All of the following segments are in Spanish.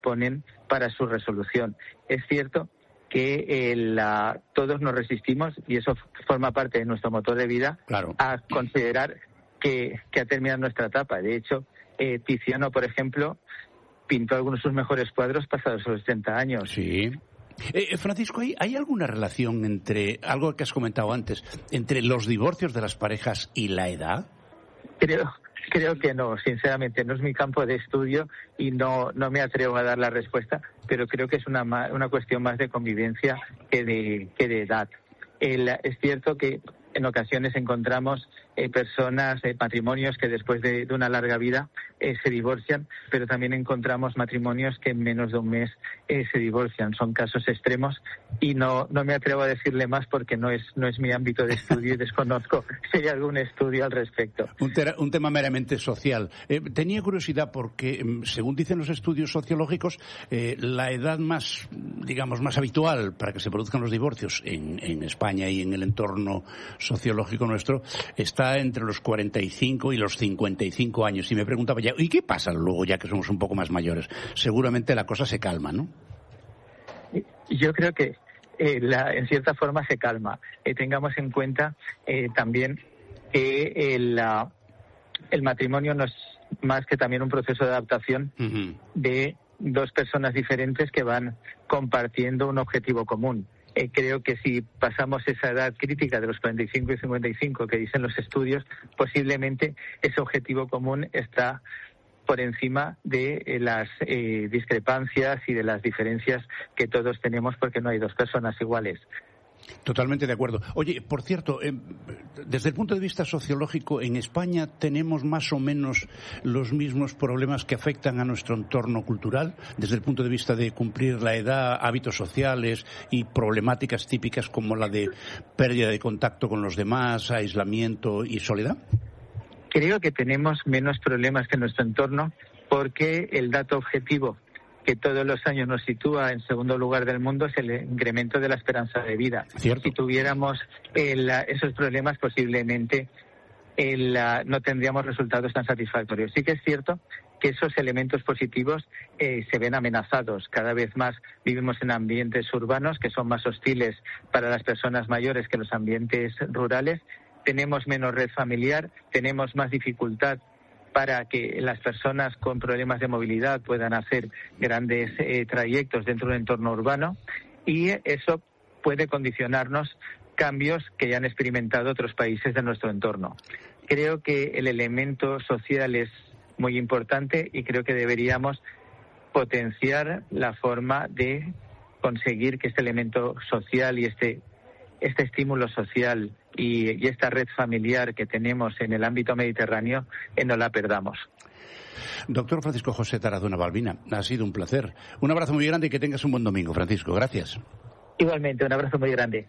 ponen para su resolución. Es cierto que todos nos resistimos, y eso forma parte de nuestro motor de vida, claro, a considerar que ha terminado nuestra etapa. De hecho, Tiziano, por ejemplo, pintó algunos de sus mejores cuadros pasados los 70 años. Sí. Francisco, ¿hay alguna relación entre, algo que has comentado antes, entre los divorcios de las parejas y la edad? Creo que no, sinceramente, no es mi campo de estudio y no me atrevo a dar la respuesta, pero creo que es una cuestión más de convivencia que de edad. Es cierto que en ocasiones encontramos personas, matrimonios que después de una larga vida se divorcian, pero también encontramos matrimonios que en menos de un mes se divorcian. Son casos extremos y no me atrevo a decirle más porque no es mi ámbito de estudio y desconozco si hay algún estudio al respecto. Un tema meramente social. Tenía curiosidad porque, según dicen los estudios sociológicos, la edad más habitual para que se produzcan los divorcios en España y en el entorno sociológico nuestro está entre los 45 y los 55 años. Y me preguntaba ya, ¿y qué pasa luego ya que somos un poco más mayores? Seguramente la cosa se calma, ¿no? Yo creo que en cierta forma se calma. Tengamos en cuenta también que el matrimonio no es más que también un proceso de adaptación de dos personas diferentes que van compartiendo un objetivo común. Creo que si pasamos esa edad crítica de los 45 y 55 que dicen los estudios, posiblemente ese objetivo común está por encima de las discrepancias y de las diferencias que todos tenemos, porque no hay dos personas iguales. Totalmente de acuerdo. Oye, por cierto, desde el punto de vista sociológico, ¿en España tenemos más o menos los mismos problemas que afectan a nuestro entorno cultural? Desde el punto de vista de cumplir la edad, hábitos sociales y problemáticas típicas como la de pérdida de contacto con los demás, aislamiento y soledad. Creo que tenemos menos problemas que nuestro entorno porque el dato objetivo que todos los años nos sitúa en segundo lugar del mundo es el incremento de la esperanza de vida. Cierto. Si tuviéramos esos problemas, posiblemente no tendríamos resultados tan satisfactorios. Sí que es cierto que esos elementos positivos se ven amenazados. Cada vez más vivimos en ambientes urbanos que son más hostiles para las personas mayores que los ambientes rurales. Tenemos menos red familiar, tenemos más dificultad para que las personas con problemas de movilidad puedan hacer grandes trayectos dentro de un entorno urbano, y eso puede condicionarnos cambios que ya han experimentado otros países de nuestro entorno. Creo que el elemento social es muy importante y creo que deberíamos potenciar la forma de conseguir que este elemento social y este estímulo social y esta red familiar que tenemos en el ámbito mediterráneo no la perdamos. Doctor Francisco José Tarazona Balbina, ha sido un placer. Un abrazo muy grande y que tengas un buen domingo, Francisco. Gracias. Igualmente, un abrazo muy grande.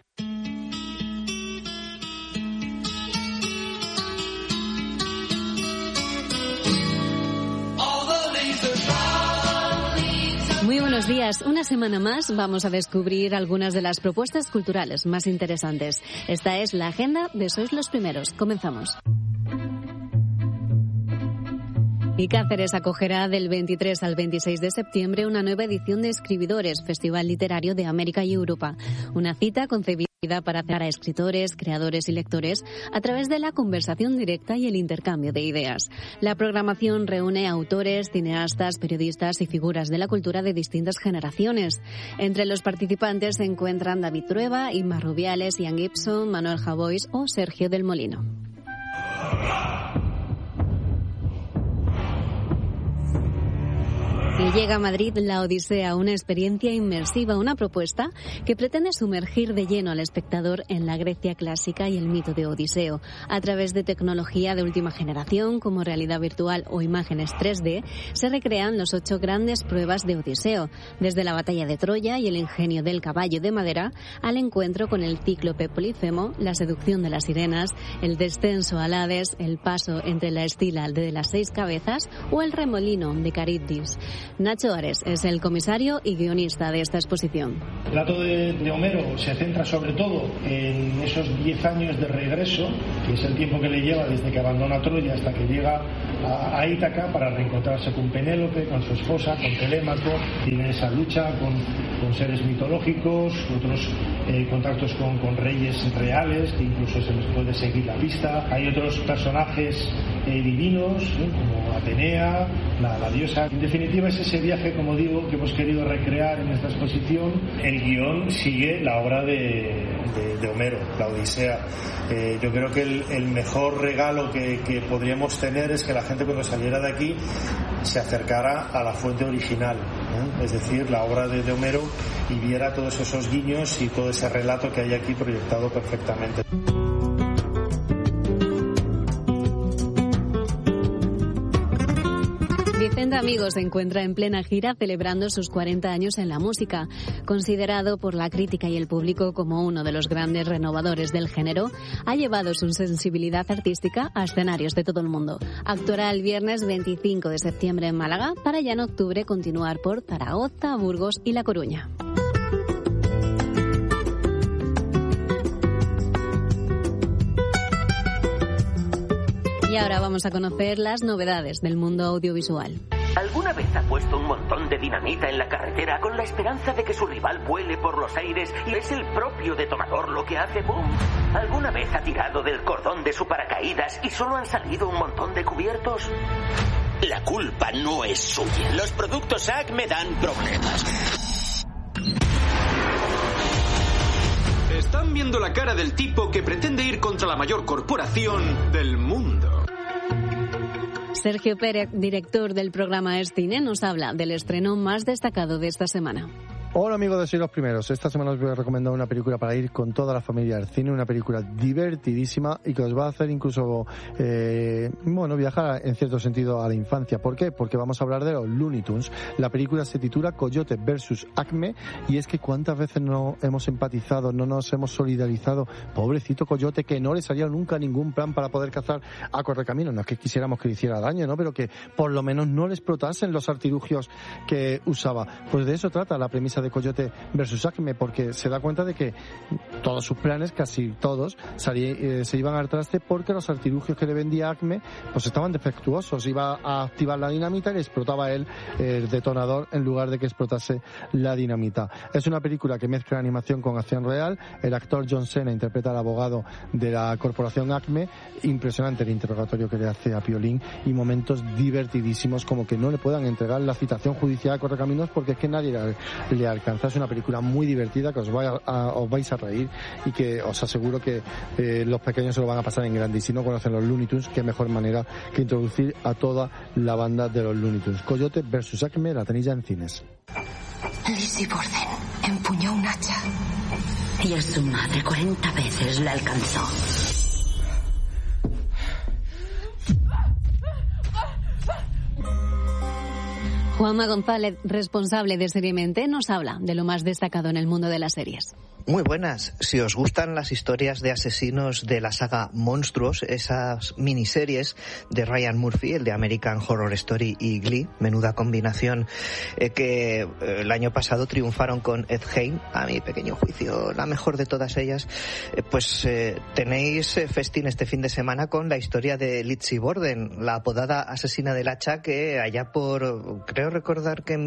Muy buenos días. Una semana más vamos a descubrir algunas de las propuestas culturales más interesantes. Esta es la agenda de Sois los Primeros. Comenzamos. Y Cáceres acogerá del 23 al 26 de septiembre una nueva edición de Escribidores, Festival Literario de América y Europa. Una cita concebida para acercar a escritores, creadores y lectores a través de la conversación directa y el intercambio de ideas. La programación reúne autores, cineastas, periodistas y figuras de la cultura de distintas generaciones. Entre los participantes se encuentran David Trueba, Inma Rubiales, Ian Gibson, Manuel Javois o Sergio del Molino. Y llega a Madrid La Odisea, una experiencia inmersiva, una propuesta que pretende sumergir de lleno al espectador en la Grecia clásica y el mito de Odiseo. A través de tecnología de última generación, como realidad virtual o imágenes 3D, se recrean las 8 grandes pruebas de Odiseo, desde la batalla de Troya y el ingenio del caballo de madera, al encuentro con el cíclope Polifemo, la seducción de las sirenas, el descenso al Hades, el paso entre la Escila de las 6 cabezas o el remolino de Carídis. Nacho Ares es el comisario y guionista de esta exposición. El relato de Homero se centra sobre todo en esos 10 años de regreso, que es el tiempo que le lleva desde que abandona Troya hasta que llega a Ítaca para reencontrarse con Penélope, con su esposa, con Telémaco. Tienen esa lucha con seres mitológicos, otros contactos con reyes reales, que incluso se les puede seguir la pista. Hay otros personajes divinos, como Atenea, la diosa. En definitiva, es ese viaje, como digo, que hemos querido recrear en esta exposición. El guión sigue la obra de Homero, la Odisea. Yo creo que el mejor regalo que podríamos tener es que la gente, cuando saliera de aquí, se acercara a la fuente original, es decir, la obra de Homero, y viera todos esos guiños y todo ese relato que hay aquí proyectado perfectamente. Vicente Amigos se encuentra en plena gira celebrando sus 40 años en la música. Considerado por la crítica y el público como uno de los grandes renovadores del género, ha llevado su sensibilidad artística a escenarios de todo el mundo. Actuará el viernes 25 de septiembre en Málaga, para ya en octubre continuar por Zaragoza, Burgos y La Coruña. Y ahora vamos a conocer las novedades del mundo audiovisual. ¿Alguna vez ha puesto un montón de dinamita en la carretera con la esperanza de que su rival vuele por los aires y es el propio detonador lo que hace boom? ¿Alguna vez ha tirado del cordón de su paracaídas y solo han salido un montón de cubiertos? La culpa no es suya. Los productos Acme dan problemas. Están viendo la cara del tipo que pretende ir contra la mayor corporación del mundo. Sergio Pérez, director del programa Es Cine, nos habla del estreno más destacado de esta semana. Hola amigos de Soy los Primeros. Esta semana os voy a recomendar una película para ir con toda la familia al cine, una película divertidísima y que os va a hacer incluso viajar en cierto sentido a la infancia. ¿Por qué? Porque vamos a hablar de los Looney Tunes. La película se titula Coyote vs. Acme, y es que cuántas veces no hemos empatizado, no nos hemos solidarizado. Pobrecito Coyote, que no le salía nunca ningún plan para poder cazar a Correcaminos. No es que quisiéramos que le hiciera daño, ¿no? Pero que por lo menos no le explotasen los artilugios que usaba. Pues de eso trata la premisa de Coyote versus Acme, porque se da cuenta de que todos sus planes, casi todos, se iban al traste porque los artilugios que le vendía Acme pues estaban defectuosos. Iba a activar la dinamita y le explotaba él el detonador en lugar de que explotase la dinamita. Es una película que mezcla animación con acción real. El actor John Cena interpreta al abogado de la corporación Acme. Impresionante el interrogatorio que le hace a Piolín, y momentos divertidísimos, como que no le puedan entregar la citación judicial a Correcaminos porque es que nadie le alcanza. Es una película muy divertida que os vais a reír y que os aseguro que los pequeños se lo van a pasar en grande. Y si no conocen los Looney Tunes, qué mejor manera que introducir a toda la banda de los Looney Tunes. Coyote vs. Acme, la tenéis ya en cines. Lizzie Borden empuñó un hacha y a su madre 40 veces la alcanzó. Juanma González, responsable de Seriamente, nos habla de lo más destacado en el mundo de las series. Muy buenas. Si os gustan las historias de asesinos de la saga Monstruos, esas miniseries de Ryan Murphy, el de American Horror Story y Glee, menuda combinación, que el año pasado triunfaron con Ed Gein, a mi pequeño juicio la mejor de todas ellas, tenéis festín este fin de semana con la historia de Lizzie Borden, la apodada asesina del hacha, que allá por, creo recordar que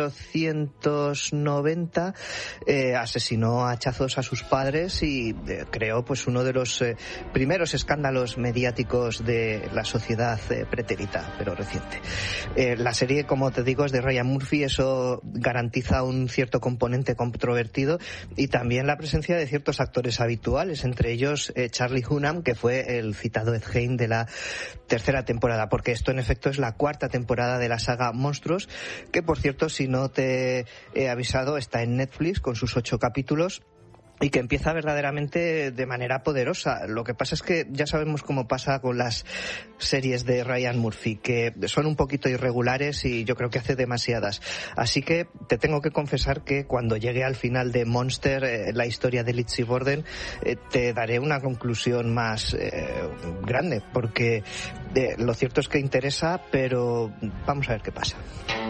1890 asesinó a hachazos a sus padres y creó pues uno de los primeros escándalos mediáticos de la sociedad pretérita, pero reciente. La serie, como te digo, es de Ryan Murphy, eso garantiza un cierto componente controvertido y también la presencia de ciertos actores habituales, entre ellos Charlie Hunnam, que fue el citado Ed Gein de la tercera temporada, porque esto en efecto es la cuarta temporada de la saga Monstruos, que por cierto, si no te he avisado, está en Netflix con sus 8 capítulos y que empieza verdaderamente de manera poderosa. Lo que pasa es que ya sabemos cómo pasa con las series de Ryan Murphy, que son un poquito irregulares y yo creo que hace demasiadas. Así que te tengo que confesar que cuando llegue al final de Monster, la historia de Lizzie Borden, te daré una conclusión más grande, porque lo cierto es que interesa, pero vamos a ver qué pasa.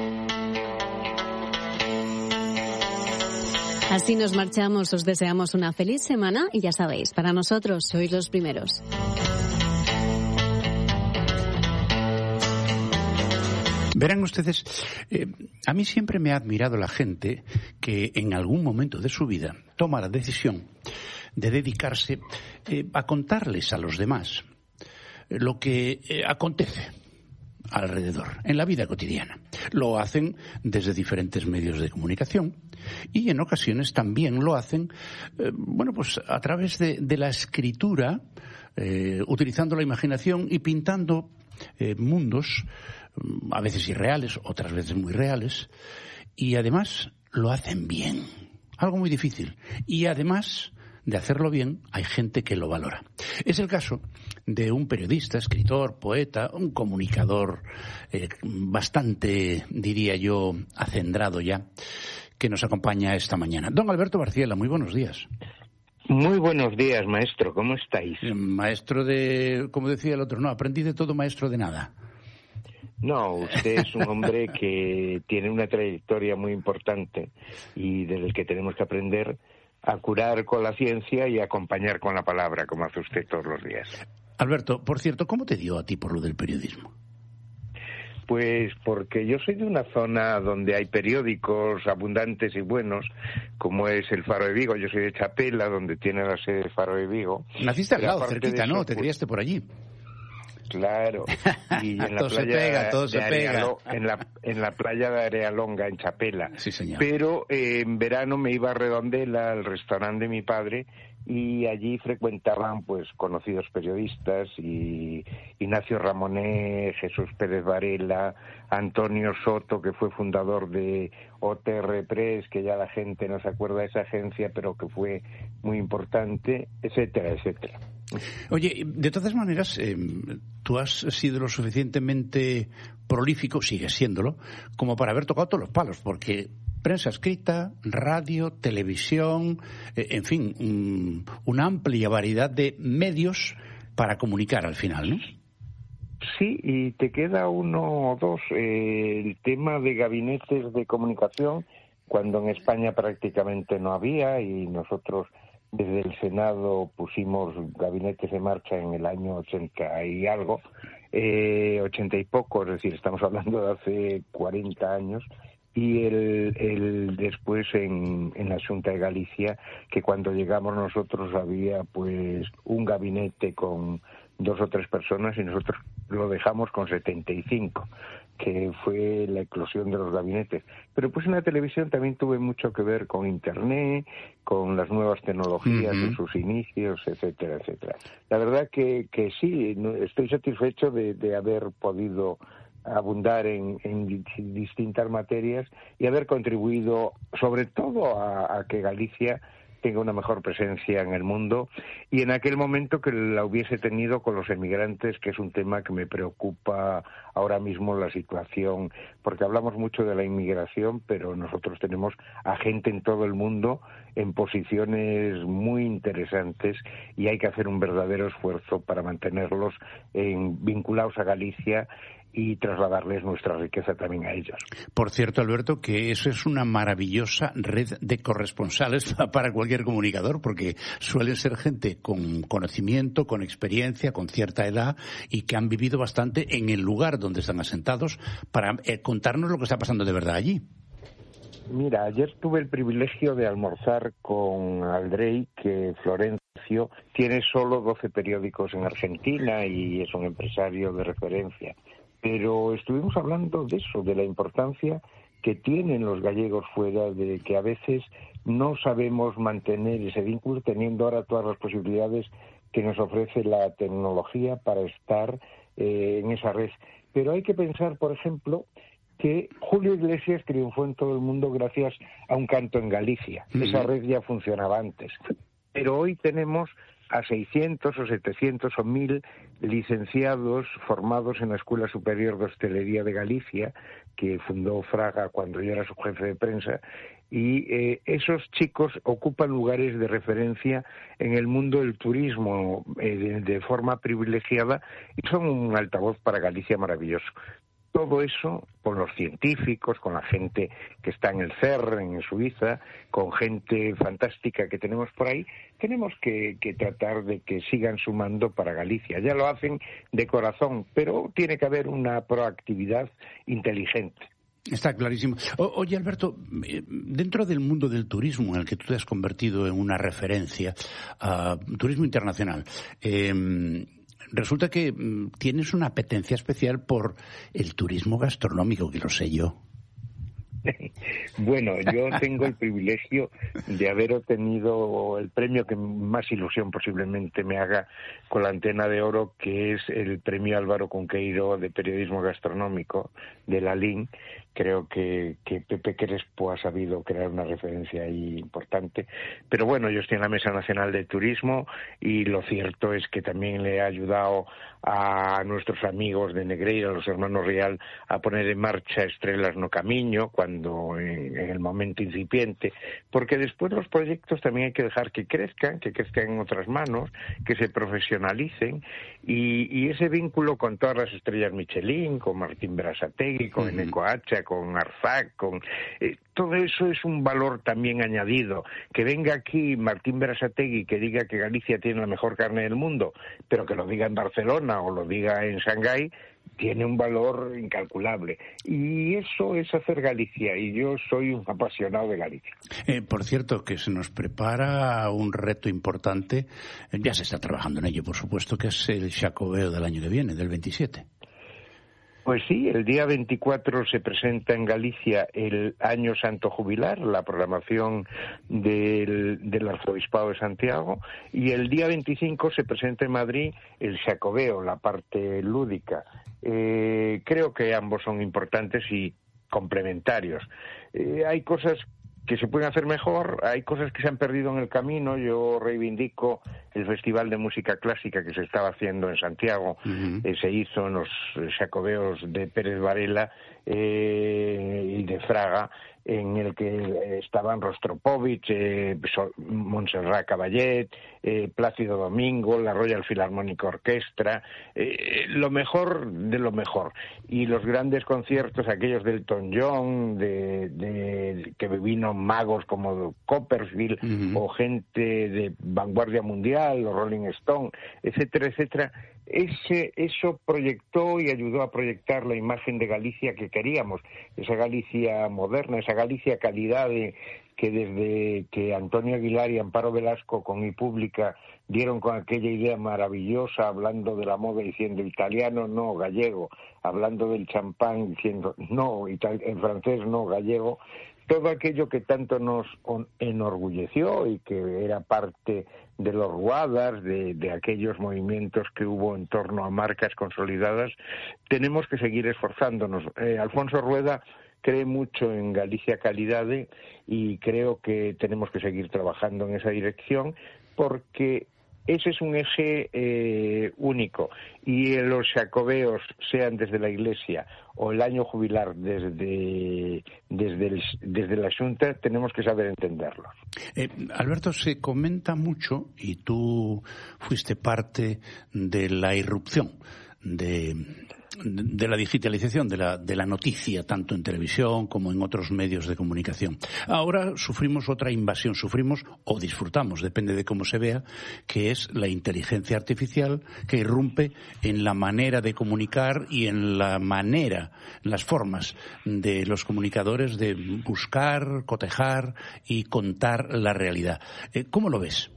Así nos marchamos, os deseamos una feliz semana y ya sabéis, para nosotros sois los primeros. Verán ustedes, a mí siempre me ha admirado la gente que en algún momento de su vida toma la decisión de dedicarse a contarles a los demás lo que acontece alrededor, en la vida cotidiana. Lo hacen desde diferentes medios de comunicación y en ocasiones también lo hacen, pues a través de la escritura, utilizando la imaginación y pintando mundos, a veces irreales, otras veces muy reales, y además lo hacen bien, algo muy difícil, y además de hacerlo bien, hay gente que lo valora. Es el caso de un periodista, escritor, poeta, un comunicador bastante, diría yo, acendrado ya, que nos acompaña esta mañana. Don Alberto Barciela, muy buenos días. Muy buenos días, maestro. ¿Cómo estáis? Maestro de, como decía el otro, no, aprendí de todo, maestro de nada. No, usted es un hombre que tiene una trayectoria muy importante y del que tenemos que aprender a curar con la ciencia y a acompañar con la palabra, como hace usted todos los días. Alberto, por cierto, ¿cómo te dio a ti por lo del periodismo? Pues porque yo soy de una zona donde hay periódicos abundantes y buenos, como es el Faro de Vigo. Yo soy de Chapela, donde tiene la sede el Faro de Vigo. Naciste al lado, cerquita, ¿no? Te criaste por allí. Claro, y en la playa en la playa de Arealonga, en Chapela. Sí, señor. Pero en verano me iba a Redondela, al restaurante de mi padre, y allí frecuentaban pues conocidos periodistas, y Ignacio Ramonet, Jesús Pérez Varela, Antonio Soto, que fue fundador de OTR Press, que ya la gente no se acuerda de esa agencia, pero que fue muy importante, etcétera, etcétera. Oye, de todas maneras, tú has sido lo suficientemente prolífico, sigues siéndolo, como para haber tocado todos los palos, porque prensa escrita, radio, televisión, en fin, una amplia variedad de medios para comunicar al final, ¿no? Sí, y te queda uno o dos. El tema de gabinetes de comunicación, cuando en España prácticamente no había, y nosotros desde el Senado pusimos gabinetes en marcha en el año 80 y algo, 80 y poco, es decir, estamos hablando de hace 40 años, y el después en la Xunta de Galicia, que cuando llegamos nosotros había pues un gabinete con 2 o 3 personas y nosotros lo dejamos con 75, que fue la eclosión de los gabinetes. Pero pues en la televisión también tuve mucho que ver con Internet, con las nuevas tecnologías en sus inicios, etcétera, etcétera. La verdad que sí, estoy satisfecho de haber podido abundar en distintas materias y haber contribuido sobre todo a que Galicia tenga una mejor presencia en el mundo, y en aquel momento que la hubiese tenido con los emigrantes, que es un tema que me preocupa ahora mismo la situación, porque hablamos mucho de la inmigración, pero nosotros tenemos a gente en todo el mundo en posiciones muy interesantes y hay que hacer un verdadero esfuerzo para mantenerlos vinculados a Galicia y trasladarles nuestra riqueza también a ellos. Por cierto, Alberto, que eso es una maravillosa red de corresponsales para cualquier comunicador, porque suelen ser gente con conocimiento, con experiencia, con cierta edad y que han vivido bastante en el lugar donde están asentados para contarnos lo que está pasando de verdad allí. Mira, ayer tuve el privilegio de almorzar con Aldrey, que Florencio tiene solo 12 periódicos en Argentina y es un empresario de referencia. Pero estuvimos hablando de eso, de la importancia que tienen los gallegos fuera, de que a veces no sabemos mantener ese vínculo, teniendo ahora todas las posibilidades que nos ofrece la tecnología para estar en esa red. Pero hay que pensar, por ejemplo, que Julio Iglesias triunfó en todo el mundo gracias a un canto en Galicia. Esa red ya funcionaba antes. Pero hoy tenemos a 600 o 700 o 1000 licenciados formados en la Escuela Superior de Hostelería de Galicia, que fundó Fraga cuando yo era su jefe de prensa, y esos chicos ocupan lugares de referencia en el mundo del turismo de forma privilegiada y son un altavoz para Galicia maravilloso. todo eso, con los científicos, con la gente que está en el CERN, en Suiza, con gente fantástica que tenemos por ahí, tenemos que tratar de que sigan sumando para Galicia. Ya lo hacen de corazón, pero tiene que haber una proactividad inteligente. Está clarísimo. Oye, Alberto, dentro del mundo del turismo, en el que tú te has convertido en una referencia, turismo internacional, resulta que tienes una apetencia especial por el turismo gastronómico, que lo sé yo. Bueno, yo tengo el privilegio de haber obtenido el premio que más ilusión posiblemente me haga con la Antena de Oro, que es el premio Álvaro Cunqueiro de periodismo gastronómico de la LIN. Creo que Pepe Crespo ha sabido crear una referencia ahí importante. Pero bueno, yo estoy en la Mesa Nacional de Turismo y lo cierto es que también le he ayudado a nuestros amigos de Negreira, los hermanos Rial, a poner en marcha Estrelas no Camiño, cuando en el momento incipiente, porque después los proyectos también hay que dejar que crezcan en otras manos, que se profesionalicen, y ese vínculo con todas las estrellas Michelin, con Martín Berasategui, con Eneco Hacha, con Arzac, todo eso es un valor también añadido. Que venga aquí Martín Berasategui que diga que Galicia tiene la mejor carne del mundo, pero que lo diga en Barcelona o lo diga en Shanghái, tiene un valor incalculable. Y eso es hacer Galicia, y yo soy un apasionado de Galicia. Por cierto, que se nos prepara un reto importante, ya se está trabajando en ello, por supuesto, que es el Xacobeo del año que viene, del 27. Pues sí, el día 24 se presenta en Galicia el Año Santo Jubilar, la programación del Arzobispado de Santiago, y el día 25 se presenta en Madrid el Xacobeo, la parte lúdica. Creo que ambos son importantes y complementarios. Hay cosas que se pueden hacer mejor, hay cosas que se han perdido en el camino. Yo reivindico el Festival de Música Clásica que se estaba haciendo en Santiago, se hizo en los Xacobeos de Pérez Varela y de Fraga, en el que estaban Rostropovich, Montserrat Caballé, Plácido Domingo, la Royal Philharmonic Orchestra, lo mejor de lo mejor. Y los grandes conciertos, aquellos del Elton John, que vino magos como Copperfield, o gente de vanguardia mundial, los Rolling Stone, etcétera, etcétera. Eso proyectó y ayudó a proyectar la imagen de Galicia que queríamos, esa Galicia moderna, esa Galicia calidad que desde que Antonio Aguilar y Amparo Velasco con iPública dieron con aquella idea maravillosa, hablando de la moda diciendo italiano no, gallego, hablando del champán diciendo no, en francés no, gallego, todo aquello que tanto nos enorgulleció y que era parte de los ruadas, de aquellos movimientos que hubo en torno a marcas consolidadas, tenemos que seguir esforzándonos. Alfonso Rueda cree mucho en Galicia Calidade y creo que tenemos que seguir trabajando en esa dirección, porque ese es un eje único, y los xacobeos, sean desde la Iglesia o el año jubilar desde la Xunta, tenemos que saber entenderlos. Alberto, se comenta mucho, y tú fuiste parte de la irrupción de la digitalización de la noticia, tanto en televisión como en otros medios de comunicación. Ahora sufrimos otra invasión, o disfrutamos, depende de cómo se vea, que es la inteligencia artificial, que irrumpe en la manera de comunicar y en las formas de los comunicadores de buscar, cotejar y contar la realidad. ¿Cómo lo ves?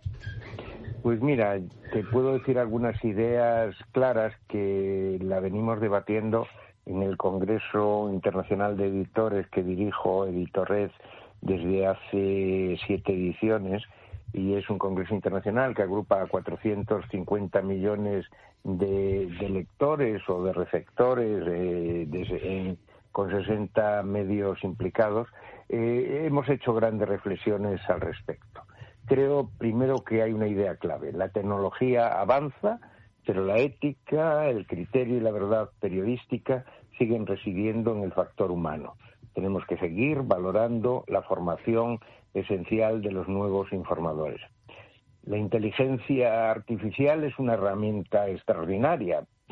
Pues mira, te puedo decir algunas ideas claras que la venimos debatiendo en el Congreso Internacional de Editores que dirijo, Editorred, desde hace 7 ediciones, y es un congreso internacional que agrupa a 450 millones de lectores o de receptores con 60 medios implicados. Hemos hecho grandes reflexiones al respecto. Creo, primero, que hay una idea clave. La tecnología avanza, pero la ética, el criterio y la verdad periodística siguen residiendo en el factor humano. Tenemos que seguir valorando la formación esencial de los nuevos informadores. La inteligencia artificial es una herramienta extraordinaria,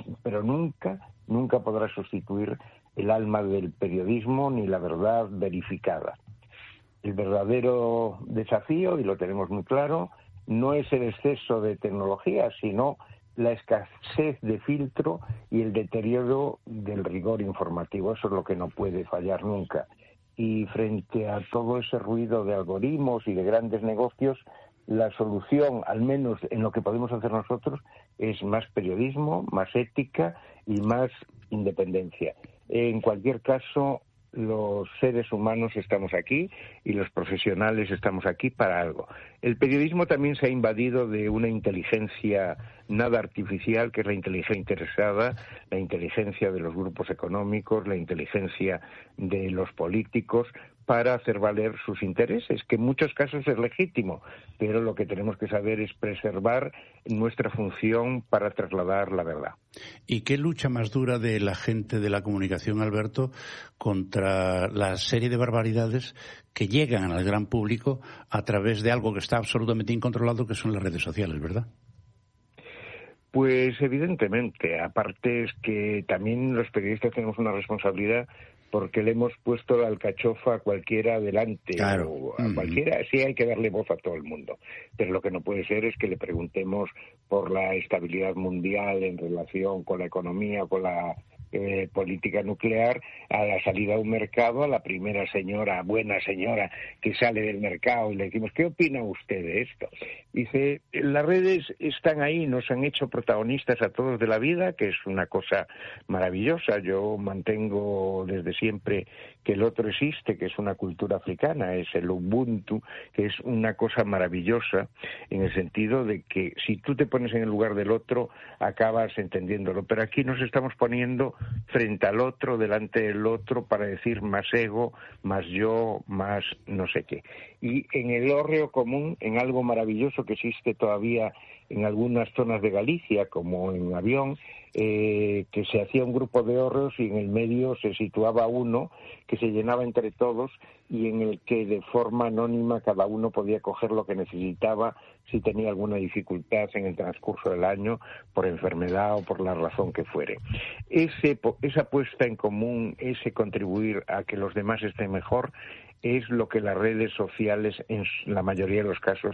pero nunca podrá sustituir el alma del periodismo ni la verdad verificada. El verdadero desafío, y lo tenemos muy claro, no es el exceso de tecnología, sino la escasez de filtro y el deterioro del rigor informativo. Eso es lo que no puede fallar nunca. Y frente a todo ese ruido de algoritmos y de grandes negocios, la solución, al menos en lo que podemos hacer nosotros, es más periodismo, más ética y más independencia. En cualquier caso, los seres humanos estamos aquí y los profesionales estamos aquí para algo. El periodismo también se ha invadido de una inteligencia nada artificial, que es la inteligencia interesada, la inteligencia de los grupos económicos, la inteligencia de los políticos, para hacer valer sus intereses, que en muchos casos es legítimo, pero lo que tenemos que saber es preservar nuestra función para trasladar la verdad. ¿Y qué lucha más dura de la gente de la comunicación, Alberto, contra la serie de barbaridades que llegan al gran público a través de algo que está absolutamente incontrolado, que son las redes sociales, ¿verdad? Pues evidentemente, aparte es que también los periodistas tenemos una responsabilidad, porque le hemos puesto la alcachofa a cualquiera delante, claro. O a cualquiera. Sí, hay que darle voz a todo el mundo, pero lo que no puede ser es que le preguntemos por la estabilidad mundial en relación con la economía, con la política nuclear, a la salida a un mercado, a la primera señora, buena señora, que sale del mercado, y le decimos, ¿qué opina usted de esto? Dice, las redes están ahí, nos han hecho protagonistas a todos de la vida, que es una cosa maravillosa. Yo mantengo desde siempre que el otro existe, que es una cultura africana, es el Ubuntu, que es una cosa maravillosa, en el sentido de que si tú te pones en el lugar del otro, acabas entendiéndolo. Pero aquí nos estamos poniendo frente al otro, delante del otro, para decir más ego, más yo, más no sé qué. Y en el hórreo común, en algo maravilloso que existe todavía en algunas zonas de Galicia, como en Avión, que se hacía un grupo de hórreos y en el medio se situaba uno que se llenaba entre todos y en el que de forma anónima cada uno podía coger lo que necesitaba si tenía alguna dificultad en el transcurso del año, por enfermedad o por la razón que fuere. Esa puesta en común, ese contribuir a que los demás estén mejor, es lo que las redes sociales en la mayoría de los casos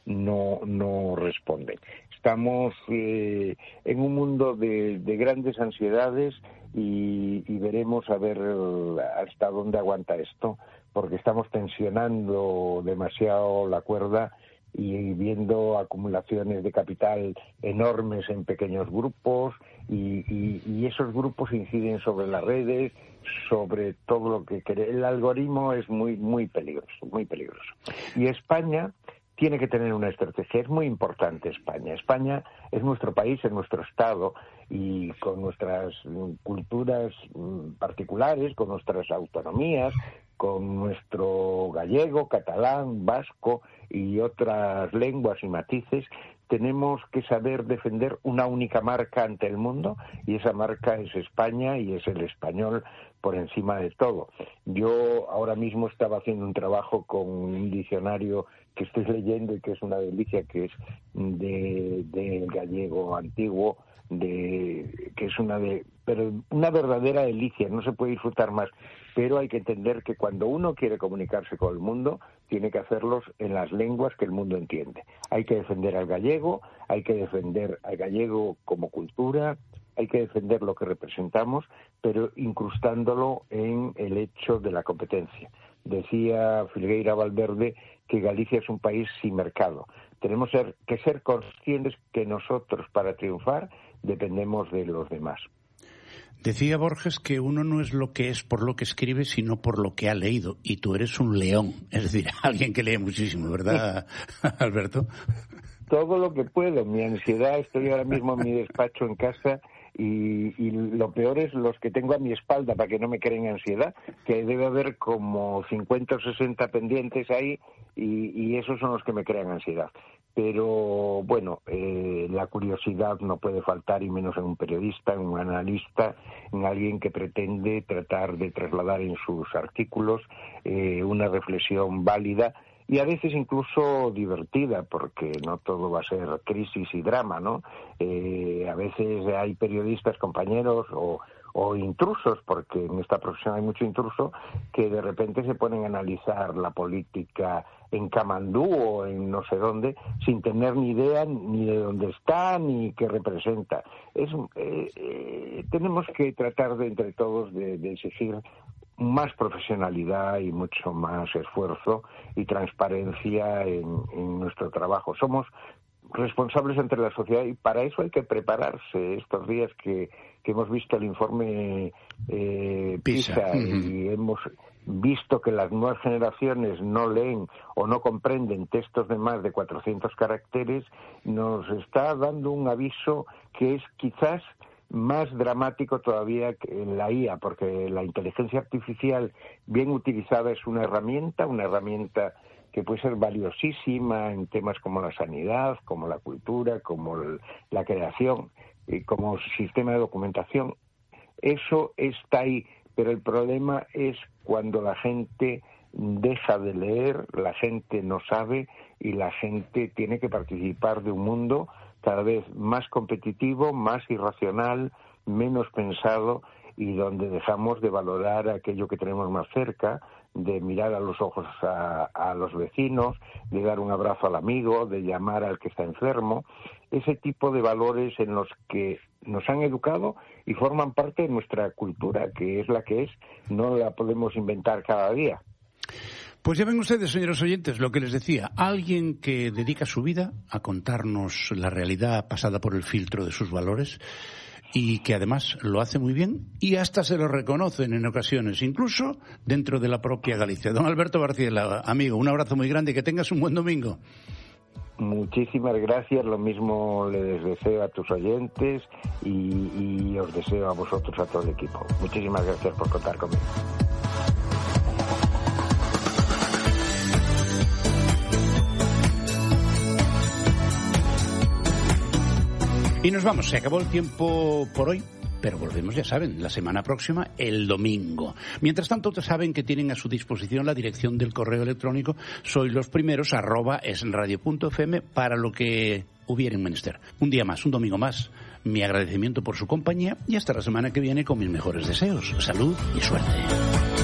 no responden. Estamos en un mundo de grandes ansiedades y veremos a ver hasta dónde aguanta esto, porque estamos tensionando demasiado la cuerda y viendo acumulaciones de capital enormes en pequeños grupos y esos grupos inciden sobre las redes, sobre todo lo que el algoritmo es muy peligroso, muy peligroso. Y España tiene que tener una estrategia, es muy importante España. España es nuestro país, es nuestro Estado, y con nuestras culturas particulares, con nuestras autonomías, con nuestro gallego, catalán, vasco y otras lenguas y matices, tenemos que saber defender una única marca ante el mundo, y esa marca es España y es el español por encima de todo. Yo ahora mismo estaba haciendo un trabajo con un diccionario que estoy leyendo y que es una delicia, que es del gallego antiguo, que es pero una verdadera delicia, no se puede disfrutar más. Pero hay que entender que cuando uno quiere comunicarse con el mundo, tiene que hacerlos en las lenguas que el mundo entiende. Hay que defender al gallego, hay que defender al gallego como cultura, hay que defender lo que representamos, pero incrustándolo en el hecho de la competencia. Decía Filgueira Valverde que Galicia es un país sin mercado. Tenemos que ser conscientes que nosotros, para triunfar, dependemos de los demás. Decía Borges que uno no es lo que es por lo que escribe, sino por lo que ha leído. Y tú eres un león, es decir, alguien que lee muchísimo, ¿verdad, Alberto? Todo lo que puedo. Mi ansiedad, estoy ahora mismo en mi despacho en casa y lo peor es los que tengo a mi espalda, para que no me creen ansiedad, que debe haber como 50 o 60 pendientes ahí y esos son los que me crean ansiedad. Pero bueno, la curiosidad no puede faltar, y menos en un periodista, en un analista, en alguien que pretende tratar de trasladar en sus artículos una reflexión válida y a veces incluso divertida, porque no todo va a ser crisis y drama, ¿no? A veces hay periodistas, compañeros o intrusos, porque en esta profesión hay mucho intruso, que de repente se ponen a analizar la política en Kamandú o en no sé dónde, sin tener ni idea ni de dónde está ni qué representa. Tenemos que tratar entre todos de exigir más profesionalidad y mucho más esfuerzo y transparencia en nuestro trabajo. Somos responsables ante la sociedad y para eso hay que prepararse. Estos días que hemos visto el informe PISA y hemos visto que las nuevas generaciones no leen o no comprenden textos de más de 400 caracteres, nos está dando un aviso que es quizás más dramático todavía que en la IA, porque la inteligencia artificial bien utilizada es una herramienta que puede ser valiosísima en temas como la sanidad, como la cultura, como la creación, como sistema de documentación. Eso está ahí, pero el problema es cuando la gente deja de leer, la gente no sabe y la gente tiene que participar de un mundo cada vez más competitivo, más irracional, menos pensado y donde dejamos de valorar aquello que tenemos más cerca, de mirar a los ojos a los vecinos, de dar un abrazo al amigo, de llamar al que está enfermo, ese tipo de valores en los que nos han educado y forman parte de nuestra cultura, que es la que es, no la podemos inventar cada día. Pues ya ven ustedes, señores oyentes, lo que les decía, alguien que dedica su vida a contarnos la realidad pasada por el filtro de sus valores y que además lo hace muy bien y hasta se lo reconocen en ocasiones, incluso dentro de la propia Galicia. Don Alberto Barciela, amigo, un abrazo muy grande y que tengas un buen domingo. Muchísimas gracias, lo mismo les deseo a tus oyentes y os deseo a vosotros, a todo el equipo. Muchísimas gracias por contar conmigo. Y nos vamos, se acabó el tiempo por hoy, pero volvemos, ya saben, la semana próxima, el domingo. Mientras tanto, saben que tienen a su disposición la dirección del correo electrónico soylosprimeros@esradio.fm para lo que hubieren menester. Un día más, un domingo más, mi agradecimiento por su compañía y hasta la semana que viene con mis mejores deseos, salud y suerte.